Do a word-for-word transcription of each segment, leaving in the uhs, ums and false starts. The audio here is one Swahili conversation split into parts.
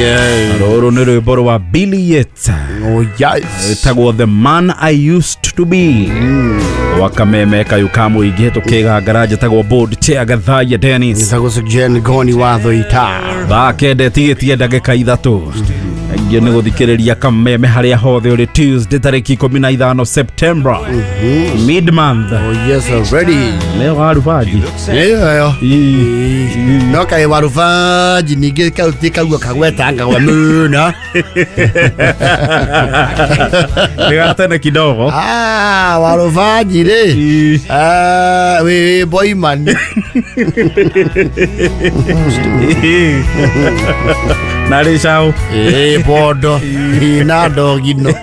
yeah. Roro ni rwimbo rwa Billy Yates. Oh yes. Tagwo The Man I Used to Be. Mm. Wakameme kayukamu igeto kega garaje tagwo Board Chair Gathaya Dennis. Tagwo Jen Goni watho ita. Bakende tigetie ndagika ithatu. Ngiye ni guthikiriria kameme haria hothe uri Tuesday tariki kumi na ithano September. Mhm. Mid month. Oh yes already. Leo warufaji. Yeah yo. No kai warufaji nige kautika gwa kagweta ngwa muna. Nigatene kidogo. Ah, warufaji re. Ah, we boy man. Nari chao. Eh bodo. Ina dogino.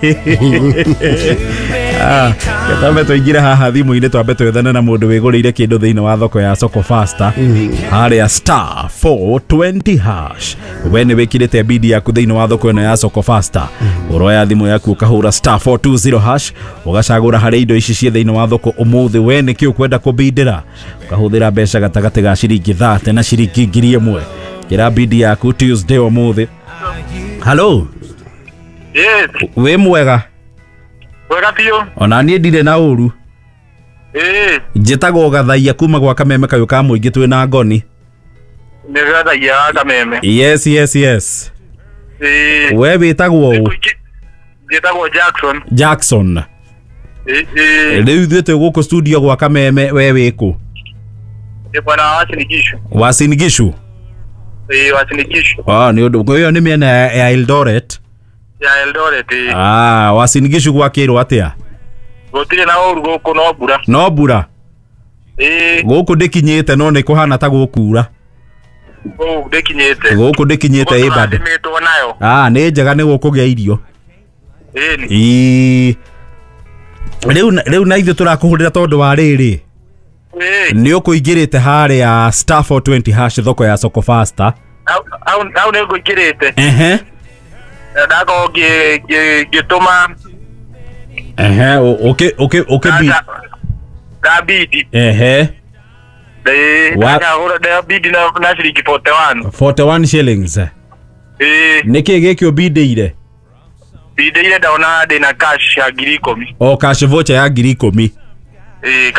Ah, ketambe toingira haha thimu-ini twambe twethane na mundu wigurire kindu thiini wa thoko ya Soko Faster. Haria star four twenty hash. We ni wikirite bidi yaku thiini wa thoko ino ya Soko Faster. Uroya thimu yaku ukahura star four twenty hash ugacagura hari indo ici cie thiini wa thoko umuthi we ni ki ukwenda kubindira ukahuthira mbeca gatagati ga ciringi thirty na ciringi ngiri imwe kira bidi yaku Tuesday umuthi. Hello. Yes. We mwega. Wega tio. Ona nie ndire na uru. Eh. Njitagwo Gathaia kuma gwa Kameme kayuka muingi twi na ngoni. Ni Gathaia Kameme. Yes yes yes. Eh. We witagwo u? Njitagwo Jackson. Jackson. Eh eh. Riu thite guku studio gwa Kameme we wiku? Ni bwana Wasinigishu. Wasinigishu. Eh Wasinigishu. Ah ni undu kwa ni miena ya Eldoret. Ya Eldoret. Eh. Ah Wasinigishu gwa kirwo atia? Gotire na uru guku no bura. No bura. Eh. Guku ndikinyite no ni kuhana ta gukura. Oh ndikinyite. Guku ndikinyite e bad. Ah ni njega ni gukugia irio. Eh ni. Ii. Riu riu na ithu turakuhurira tondu wa riri. Eh. Ni ukuingirite hari ya star four twenty hash thoko ya Soko Faster. Au au au ne ngikirite. Ehe. Ndako ge ge gituma. Ehe, okay okay okay bi. Kabidi. Ehe. Eh, na ora da bidi na na shilingi forty-one. forty-one shillings. Eh. Niki gekyo bidire. Bidire da ona de na cash ya ngiri ikumi. O cash voucher ya ngiri ikumi. Eh.